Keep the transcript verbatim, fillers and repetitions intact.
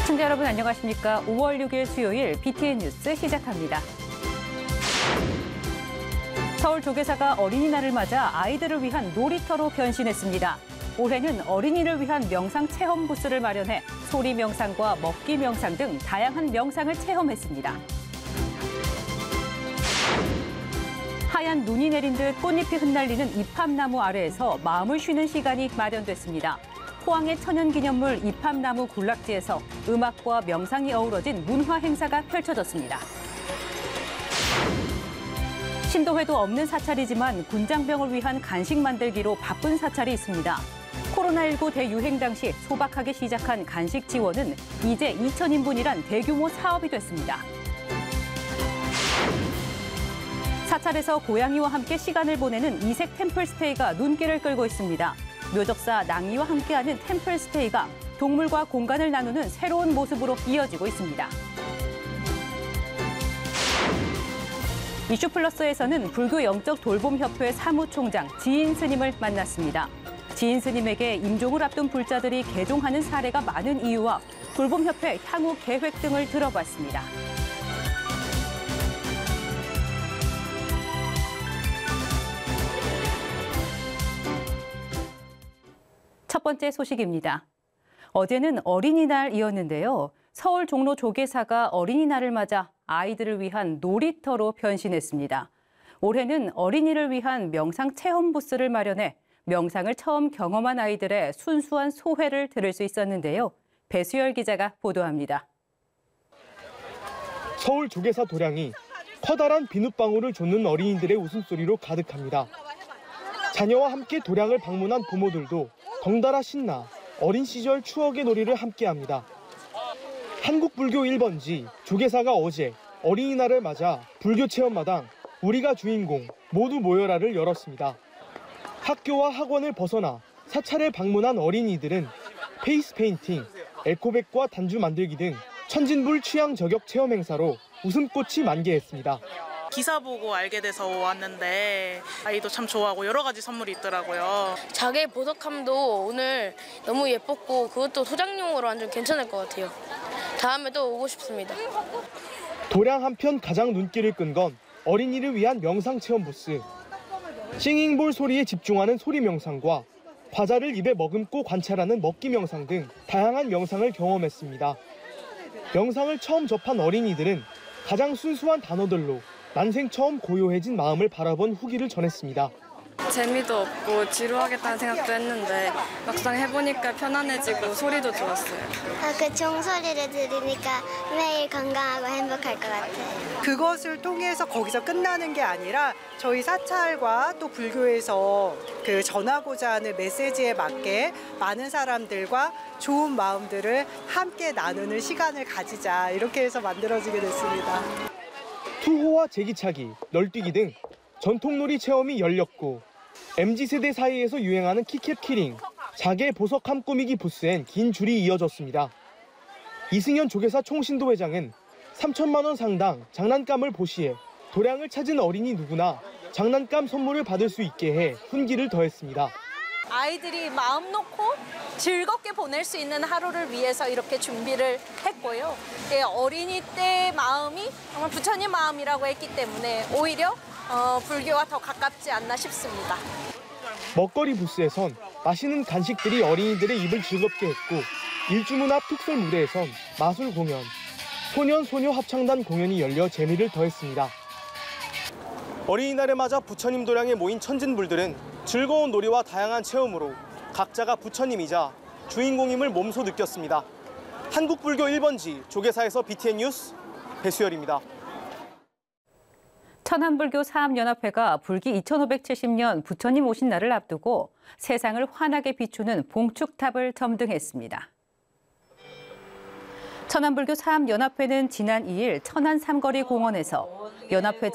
시청자 여러분 안녕하십니까? 오월 육일 수요일 비티엔 뉴스 시작합니다. 서울 조계사가 어린이날을 맞아 아이들을 위한 놀이터로 변신했습니다. 올해는 어린이를 위한 명상 체험 부스를 마련해 소리 명상과 먹기 명상 등 다양한 명상을 체험했습니다. 하얀 눈이 내린 듯 꽃잎이 흩날리는 이팝나무 아래에서 마음을 쉬는 시간이 마련됐습니다. 포항의 천연기념물 이팝나무 군락지에서 음악과 명상이 어우러진 문화 행사가 펼쳐졌습니다. 신도회도 없는 사찰이지만 군장병을 위한 간식 만들기로 바쁜 사찰이 있습니다. 코로나십구 대유행 당시 소박하게 시작한 간식 지원은 이제 이천 인분이란 대규모 사업이 됐습니다. 사찰에서 고양이와 함께 시간을 보내는 이색 템플스테이가 눈길을 끌고 있습니다. 묘적사 낭이와 함께하는 템플스테이가 동물과 공간을 나누는 새로운 모습으로 이어지고 있습니다. 이슈플러스에서는 불교 영적 돌봄협회 사무총장 지인 스님을 만났습니다. 지인 스님에게 임종을 앞둔 불자들이 개종하는 사례가 많은 이유와 돌봄협회 향후 계획 등을 들어봤습니다. 첫 번째 소식입니다. 어제는 어린이날이었는데요. 서울 종로 조계사가 어린이날을 맞아 아이들을 위한 놀이터로 변신했습니다. 올해는 어린이를 위한 명상 체험 부스를 마련해 명상을 처음 경험한 아이들의 순수한 소회를 들을 수 있었는데요. 배수열 기자가 보도합니다. 서울 조계사 도량이 커다란 비눗방울을 좇는 어린이들의 웃음소리로 가득합니다. 자녀와 함께 도량을 방문한 부모들도 덩달아 신나 어린 시절 추억의 놀이를 함께합니다. 한국불교 일 번지 조계사가 어제 어린이날을 맞아 불교 체험마당 우리가 주인공 모두 모여라를 열었습니다. 학교와 학원을 벗어나 사찰을 방문한 어린이들은 페이스 페인팅, 에코백과 단주 만들기 등 천진불 취향 저격 체험 행사로 웃음꽃이 만개했습니다. 기사 보고 알게 돼서 왔는데 아이도 참 좋아하고 여러 가지 선물이 있더라고요. 자개 보석함도 오늘 너무 예뻤고 그것도 소장용으로 완전 괜찮을 것 같아요. 다음에 또 오고 싶습니다. 도량 한편 가장 눈길을 끈 건 어린이를 위한 명상 체험 부스. 싱잉볼 소리에 집중하는 소리 명상과 과자를 입에 머금고 관찰하는 먹기 명상 등 다양한 명상을 경험했습니다. 명상을 처음 접한 어린이들은 가장 순수한 단어들로 난생 처음 고요해진 마음을 바라본 후기를 전했습니다. 재미도 없고 지루하겠다는 생각도 했는데 막상 해보니까 편안해지고 소리도 좋았어요. 아, 그 종소리를 들으니까 매일 건강하고 행복할 것 같아요. 그것을 통해서 거기서 끝나는 게 아니라 저희 사찰과 또 불교에서 그 전하고자 하는 메시지에 맞게 많은 사람들과 좋은 마음들을 함께 나누는 시간을 가지자 이렇게 해서 만들어지게 됐습니다. 투호와 제기차기, 널뛰기 등 전통놀이 체험이 열렸고 엠지세대 사이에서 유행하는 키캡 키링, 자개 보석함 꾸미기 부스엔 긴 줄이 이어졌습니다. 이승현 조계사 총신도 회장은 삼천만 원 상당 장난감을 보시해 도량을 찾은 어린이 누구나 장난감 선물을 받을 수 있게 해 훈기를 더했습니다. 아이들이 마음 놓고 즐겁게 보낼 수 있는 하루를 위해서 이렇게 준비를 했고요. 어린이 때 마음이 정말 부처님 마음이라고 했기 때문에 오히려 어, 불교와 더 가깝지 않나 싶습니다. 먹거리 부스에선 맛있는 간식들이 어린이들의 입을 즐겁게 했고 일주문 앞 특설 무대에선 마술 공연, 소년 소녀 합창단 공연이 열려 재미를 더했습니다. 어린이날을 맞아 부처님 도량에 모인 천진불들은 즐거운 놀이와 다양한 체험으로 각자가 부처님이자 주인공임을 몸소 느꼈습니다. 한국불교 일 번지 조계사에서 비티엔 뉴스 배수열입니다. 천안불교 사암연합회가 불기 이천오백칠십 년 부처님 오신 날을 앞두고 세상을 환하게 비추는 봉축탑을 점등했습니다. 천안불교 사암연합회는 지난 이일 천안 삼거리 공원에서 연합회